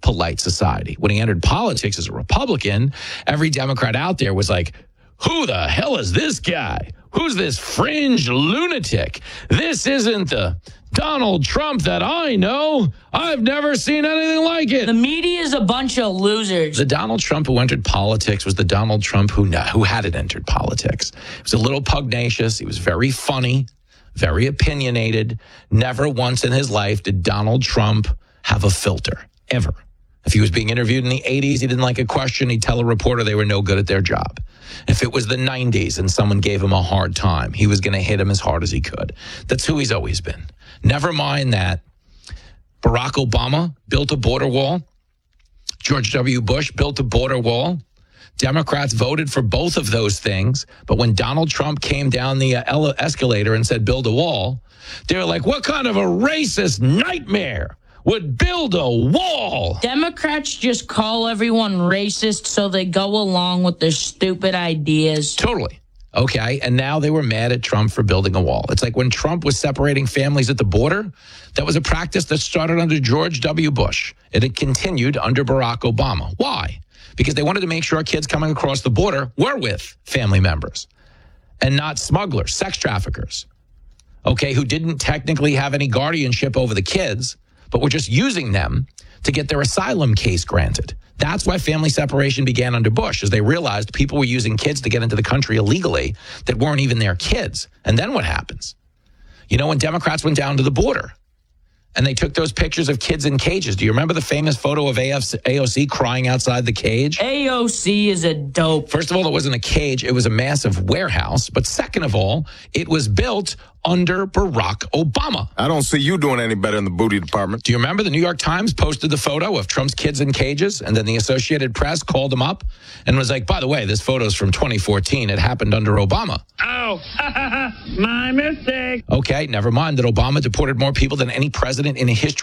polite society. When he entered politics as a Republican, every Democrat out there was like, who the hell is this guy? Who's this fringe lunatic? This isn't the Donald Trump that I know. I've never seen anything like it. The media is a bunch of losers. The Donald Trump who entered politics was the Donald Trump who hadn't entered politics. He was a little pugnacious. He was very funny, very opinionated. Never once in his life did Donald Trump have a filter, ever. If he was being interviewed in the 80s, he didn't like a question, he'd tell a reporter they were no good at their job. If it was the 90s and someone gave him a hard time, he was going to hit him as hard as he could. That's who he's always been. Never mind that Barack Obama built a border wall. George W. Bush built a border wall. Democrats voted for both of those things. But when Donald Trump came down the escalator and said, build a wall, they were like, what kind of a racist nightmare would build a wall? Democrats just call everyone racist so they go along with their stupid ideas. Totally. Okay, and now they were mad at Trump for building a wall. It's like when Trump was separating families at the border, that was a practice that started under George W. Bush. It had continued under Barack Obama. Why? Because they wanted to make sure kids coming across the border were with family members and not smugglers, sex traffickers, okay, who didn't technically have any guardianship over the kids, but were just using them to get their asylum case granted. That's why family separation began under Bush, as they realized people were using kids to get into the country illegally that weren't even their kids. And then what happens? You know, when Democrats went down to the border and they took those pictures of kids in cages. Do you remember the famous photo of AOC crying outside the cage? AOC is a dope. First of all, it wasn't a cage. It was a massive warehouse. But second of all, it was built under Barack Obama. I don't see you doing any better in the booty department. Do you remember the New York Times posted the photo of Trump's kids in cages? And then the Associated Press called him up and was like, by the way, this photo's from 2014. It happened under Obama. Oh, my mistake. Okay, never mind that Obama deported more people than any president in history